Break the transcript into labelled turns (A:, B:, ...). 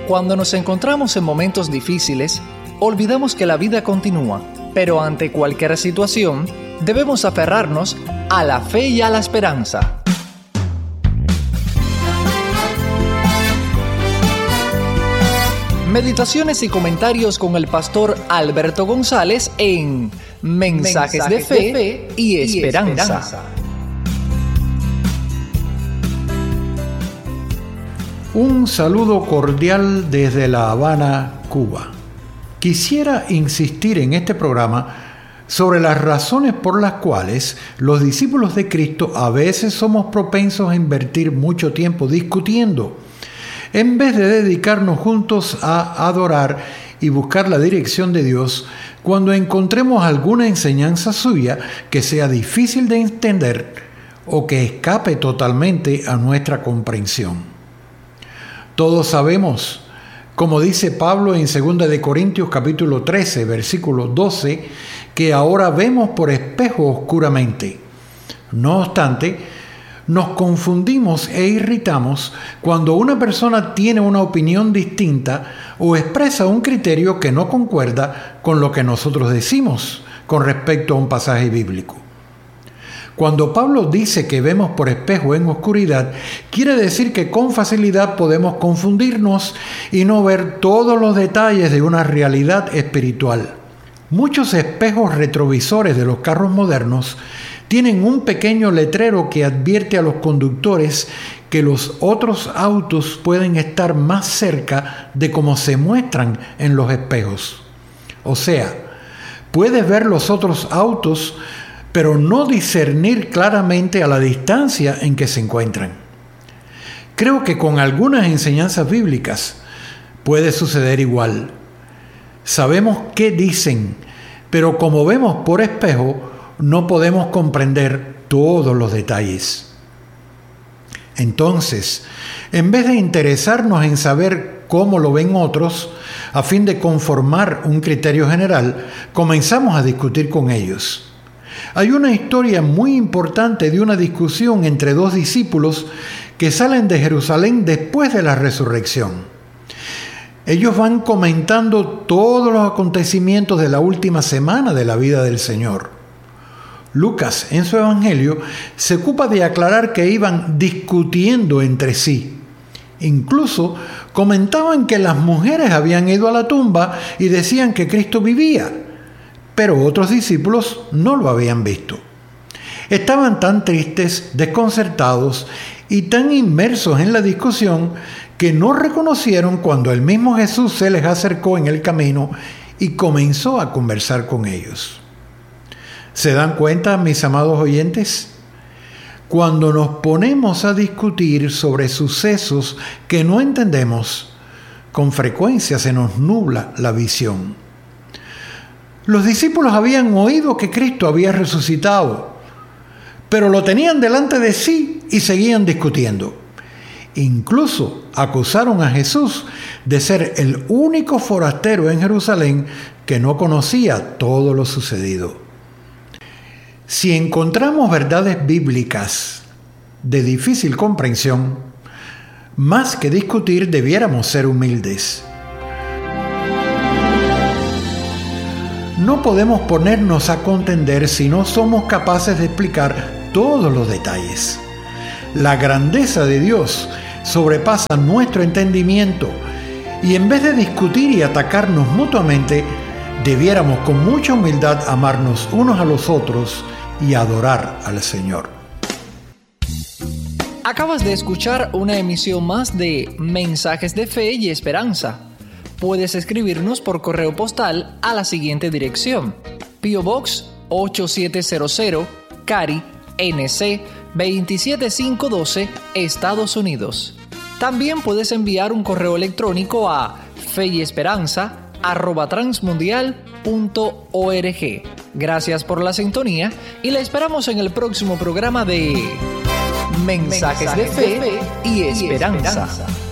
A: Cuando nos encontramos en momentos difíciles, olvidamos que la vida continúa, pero ante cualquier situación, debemos aferrarnos a la fe y a la esperanza. Meditaciones y comentarios con el pastor Alberto González en Mensajes de Fe y Esperanza.
B: Un saludo cordial desde La Habana, Cuba. Quisiera insistir en este programa sobre las razones por las cuales los discípulos de Cristo a veces somos propensos a invertir mucho tiempo discutiendo, en vez de dedicarnos juntos a adorar y buscar la dirección de Dios cuando encontremos alguna enseñanza suya que sea difícil de entender o que escape totalmente a nuestra comprensión. Todos sabemos, como dice Pablo en 2 de Corintios capítulo 13, versículo 12, que ahora vemos por espejo oscuramente. No obstante, nos confundimos e irritamos cuando una persona tiene una opinión distinta o expresa un criterio que no concuerda con lo que nosotros decimos con respecto a un pasaje bíblico. Cuando Pablo dice que vemos por espejo en oscuridad, quiere decir que con facilidad podemos confundirnos y no ver todos los detalles de una realidad espiritual. Muchos espejos retrovisores de los carros modernos tienen un pequeño letrero que advierte a los conductores que los otros autos pueden estar más cerca de cómo se muestran en los espejos. O sea, puedes ver los otros autos, pero no discernir claramente a la distancia en que se encuentran. Creo que con algunas enseñanzas bíblicas puede suceder igual. Sabemos qué dicen, pero como vemos por espejo, no podemos comprender todos los detalles. Entonces, en vez de interesarnos en saber cómo lo ven otros, a fin de conformar un criterio general, comenzamos a discutir con ellos. Hay una historia muy importante de una discusión entre dos discípulos que salen de Jerusalén después de la resurrección. Ellos van comentando todos los acontecimientos de la última semana de la vida del Señor. Lucas, en su evangelio, se ocupa de aclarar que iban discutiendo entre sí. Incluso comentaban que las mujeres habían ido a la tumba y decían que Cristo vivía, pero otros discípulos no lo habían visto. Estaban tan tristes, desconcertados y tan inmersos en la discusión que no reconocieron cuando el mismo Jesús se les acercó en el camino y comenzó a conversar con ellos. ¿Se dan cuenta, mis amados oyentes? Cuando nos ponemos a discutir sobre sucesos que no entendemos, con frecuencia se nos nubla la visión. Los discípulos habían oído que Cristo había resucitado, pero lo tenían delante de sí y seguían discutiendo. Incluso acusaron a Jesús de ser el único forastero en Jerusalén que no conocía todo lo sucedido. Si encontramos verdades bíblicas de difícil comprensión, más que discutir debiéramos ser humildes. No podemos ponernos a contender si no somos capaces de explicar todos los detalles. La grandeza de Dios sobrepasa nuestro entendimiento y en vez de discutir y atacarnos mutuamente, debiéramos con mucha humildad amarnos unos a los otros y adorar al Señor.
A: Acabas de escuchar una emisión más de Mensajes de Fe y Esperanza. Puedes escribirnos por correo postal a la siguiente dirección: P.O. Box 8700, Cary, NC 27512, Estados Unidos. También puedes enviar un correo electrónico a feyesperanza@transmundial.org. Gracias por la sintonía y la esperamos en el próximo programa de Mensajes de Fe y Esperanza.